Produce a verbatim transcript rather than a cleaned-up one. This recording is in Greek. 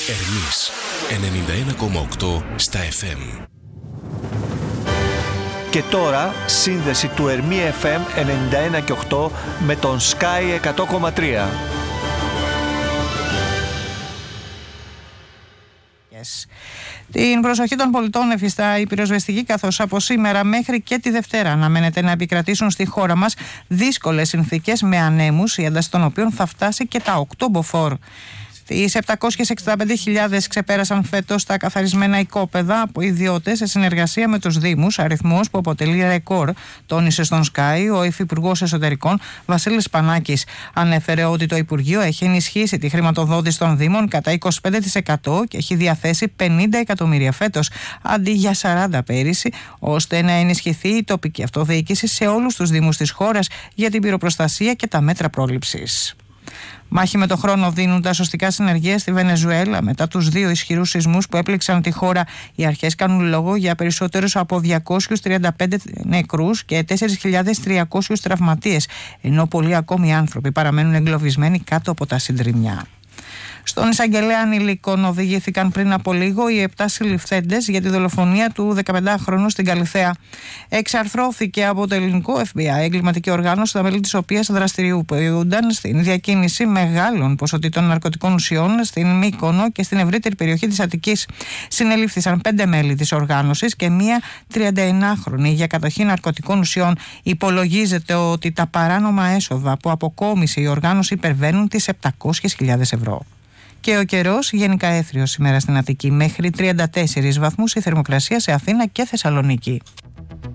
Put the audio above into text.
Ερμής ενενήντα ένα κόμμα οκτώ στα εφ εμ. Και τώρα σύνδεση του Ερμή εφ εμ ενενήντα ένα και οκτώ με τον Sky εκατό κόμμα τρία. Yes. Την προσοχή των πολιτών εφιστά η πυροσβεστική, καθώς από σήμερα μέχρι και τη Δευτέρα αναμένεται να επικρατήσουν στη χώρα μας δύσκολες συνθήκες με ανέμους, η ένταση των οποίων θα φτάσει και τα οκτώ μποφόρ. Τις επτακόσιες εξήντα πέντε χιλιάδες ξεπέρασαν φέτος τα καθαρισμένα οικόπεδα από ιδιώτες σε συνεργασία με τους Δήμους, αριθμός που αποτελεί ρεκόρ, τόνισε στον Sky ο Υφυπουργός Εσωτερικών Βασίλης Πανάκης. Ανέφερε ότι το Υπουργείο έχει ενισχύσει τη χρηματοδότηση των Δήμων κατά είκοσι πέντε τοις εκατό και έχει διαθέσει πενήντα εκατομμύρια φέτος αντί για σαράντα πέρυσι, ώστε να ενισχυθεί η τοπική αυτοδιοίκηση σε όλους τους Δήμους της χώρας για την πυροπροστασία και τα μέτρα πρόληψης. Μάχη με το χρόνο δίνουν τα σωστικά συνεργεία στη Βενεζουέλα μετά τους δύο ισχυρούς σεισμούς που έπληξαν τη χώρα. Οι αρχές κάνουν λόγο για περισσότερους από διακόσιους τριάντα πέντε νεκρούς και τέσσερις χιλιάδες τριακόσιους τραυματίες, ενώ πολλοί ακόμη άνθρωποι παραμένουν εγκλωβισμένοι κάτω από τα συντριμμιά. Στον εισαγγελέα ανηλίκων οδηγήθηκαν πριν από λίγο οι επτά συλληφθέντες για τη δολοφονία του δεκαπεντάχρονου στην Καλιθέα. Εξαρθρώθηκε από το ελληνικό εφ μπι άι, εγκληματική οργάνωση, τα μέλη της οποίας δραστηριοποιούνταν στην διακίνηση μεγάλων ποσοτήτων ναρκωτικών ουσιών στην Μύκονο και στην ευρύτερη περιοχή της Αττικής. Συνελήφθησαν πέντε μέλη της οργάνωσης και μία τριανταεννάχρονη για κατοχή ναρκωτικών ουσιών. Υπολογίζεται ότι τα παράνομα έσοδα που αποκόμισε η οργάνωση υπερβαίνουν τις επτακόσιες χιλιάδες ευρώ. Και ο καιρός γενικά έθριος σήμερα στην Αττική, μέχρι τριάντα τέσσερις βαθμούς η θερμοκρασία σε Αθήνα και Θεσσαλονίκη.